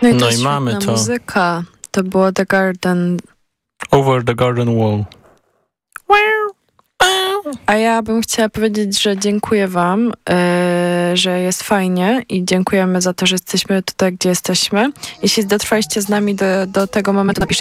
No i, No to i mamy to. muzyka. To było The Garden. Over the Garden Wall. A ja bym chciała powiedzieć, że dziękuję wam, że jest fajnie i dziękujemy za to, że jesteśmy tutaj, gdzie jesteśmy. Jeśli dotrwaliście z nami do tego momentu, napiszcie